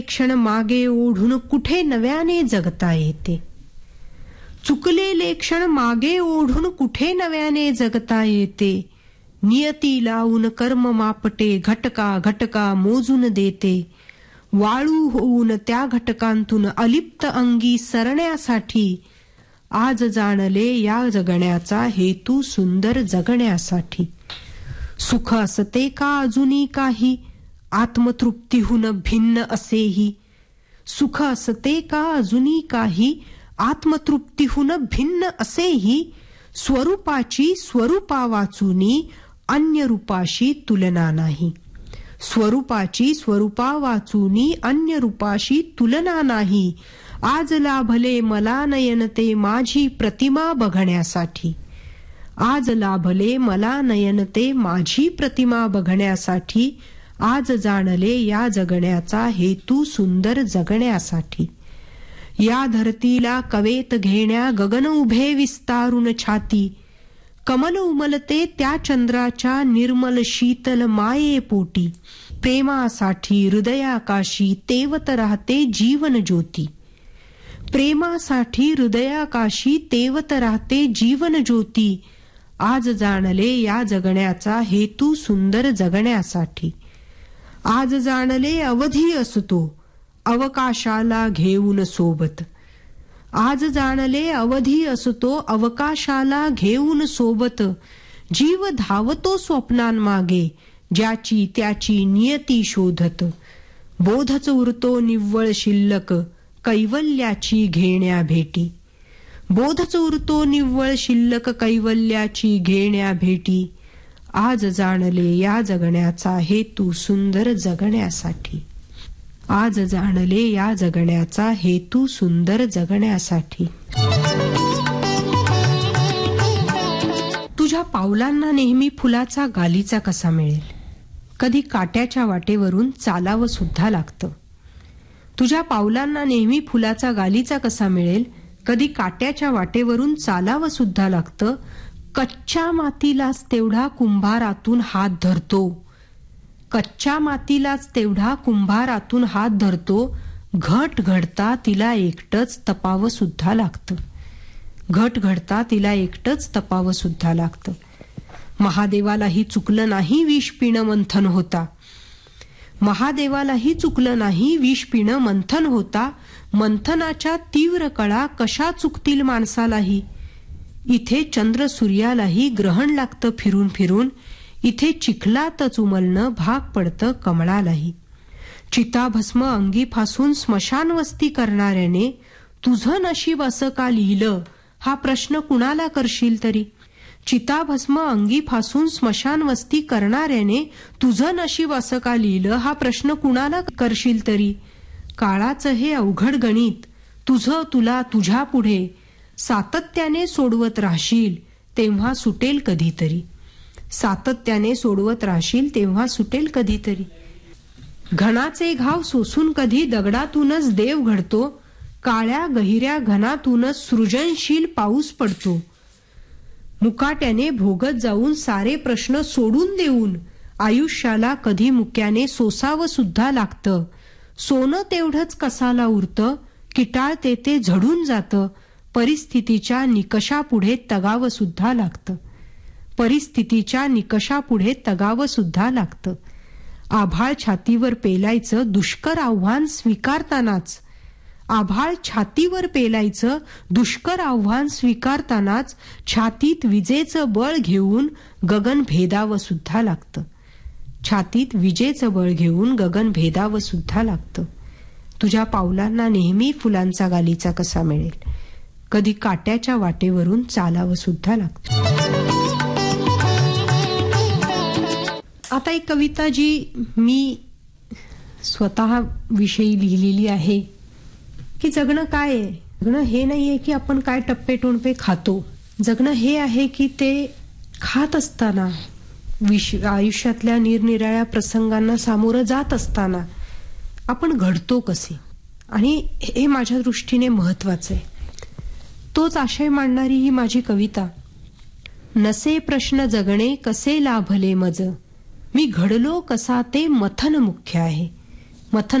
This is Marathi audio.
क्षण मागे ओढून कुठे नव्याने जगता येते. चुकलेले क्षण मागे ओढून कुठे नव्याने जगता येते. नियती लावून कर्म मापटे घटका घटका मोजून देते. वाळू होऊन त्या घटकांतून अलिप्त अंगी सरण्यासाठी आज जाणले या जगण्याचा हेतू सुंदर जगण्यासाठी. सुख असते का अजूनी काही आत्मतृप्तीहून भिन्न असेही. सुख असते का अजूनी काही आत्मतृप्तीहून भिन्न असेही. स्वरूपाची स्वरूपा वाचूनी अन्य रूपाशी तुलना नाही. स्वरूपाची स्वरूपा वाचूनी अन्य रूपाशी तुलना नाही. आज लाभले मला नयन ते माझी प्रतिमा बघण्यासाठी. आज लाभले मला नयन ते माझी प्रतिमा बघण्यासाठी. आज जाणले या जगण्याचा हेतू सुंदर जगण्यासाठी. या धरतीला कवेत घेण्या गगन उभे विस्तारून छाती. कमल उमलते त्या चंद्राच्या निर्मल शीतल माये पोटी. प्रेमासाठी हृदयाकाशी तेवत राहते जीवन ज्योती. प्रेमासाठी हृदयाकाशी तेवत राहते जीवन ज्योती. आज जाणले या जगण्याचा हेतू सुंदर जगण्यासाठी. आज जाणले अवधी असतो अवकाशाला घेऊन सोबत. आज जाणले अवधी असतो अवकाशाला घेऊन सोबत. जीव धावतो स्वप्नांमागे ज्याची त्याची नियती शोधत. बोधच उरतो निव्वळ शिल्लक कैवल्याची घेण्या भेटी. बोधच उरतो निव्वळ शिल्लक कैवल्याची घेण्या भेटी. आज जाणले या जगण्याचा हेतू सुंदर जगण्यासाठी. आज जाणले या जगण्याचा हेतू सुंदर जगण्यासाठी. तुझ्या पावलांना नेहमी फुलाचा गालीचा कसा मिळेल. कधी काट्याच्या वाटेवरून चालावं सुद्धा लागतं. तुझ्या पावलांना नेहमी फुलाचा गालीचा कसा मिळेल. कधी काट्याच्या वाटेवरून चालावं सुद्धा लागतं. कच्च्या मातीलाच तेवढा कुंभारातून हात धरतो. कच्च्या मातीलाच तेवढा कुंभारातून हात धरतो. घट घडता तिला एकटंच तपावं सुद्धा लागतं. घट घडता तिला एकटंच तपावं सुद्धा लागतं. महादेवालाही चुकलं नाही विष पिणं मंथन होता. महादेवालाही चुकलं नाही विष पिणं मंथन होता. मंथनाच्या तीव्र कळा कशा चुकतील माणसालाही. इथे चंद्र सूर्यालाही ग्रहण लागतं फिरून फिरून. इथे चिखलातच उमलणं भाग पडतं कमळालाही. चिताभस्म अंगी फासून स्मशान वस्ती करणाऱ्याने तुझं नशीब असं का लिहिलं हा प्रश्न कुणाला करशील तरी. चिताभस्म अंगी फासून स्मशान वस्ती करणाऱ्याने तुझं नशीब असं का लिहिलं हा प्रश्न कुणाला करशील तरी. काळाचं हे अवघड गणित तुझं तुला तुझ्या पुढे सातत्याने सोडवत राहशील तेव्हा सुटेल कधीतरी. सातत्याने सोडवत राहशील तेव्हा सुटेल कधीतरी. घणाचे घाव सोसून कधी दगडातूनच देव घडतो. काळ्या गहिऱ्या घनातूनच सृजनशील पाऊस पडतो. मुकाट्याने भोगत जाऊन सारे प्रश्न सोडून देऊन आयुष्याला कधी मुक्याने सोसावं सुद्धा लागतं. सोनं तेवढंच कसाला उरतं. किटाळते ते झडून जातं. परिस्थितीच्या निकषापुढे तगावं सुद्धा लागतं. परिस्थितीच्या निकषापुढे तगावं सुद्धा लागतं. आभाळ छातीवर पेलायचं दुष्कर आव्हान स्वीकारतानाच. आभाळ छातीवर पेलायचं दुष्कर आव्हान स्वीकारतानाच छातीत विजेचं बळ घेऊन गगन भेदावं सुद्धा लागतं. छातीत विजेचं बळ घेऊन गगन भेदावं सुद्धा लागतं. तुझ्या पावलांना नेहमी फुलांचा गालीचा कसा मिळेल. कधी काट्याच्या वाटेवरून चालावं सुद्धा लागतं. आता एक कविता जी मी स्वतः विषयी लिहिलेली आहे की जगणं काय आहे. जगणं हे नाहीये की आपण काय टप्पे टोणपे खातो. जगणं हे आहे की ते खात असताना आयुष्यातल्या निरनिराळ्या प्रसंगांना सामोरं जात असताना आपण घडतो कसे. आणि हे माझ्या दृष्टीने महत्वाचं आहे. तोच आशय मांडणारी ही माझी कविता. नसे प्रश्न जगणे कसे लाभले मज. मी घडलो कसा ते मथन मुख्य आहे. मथन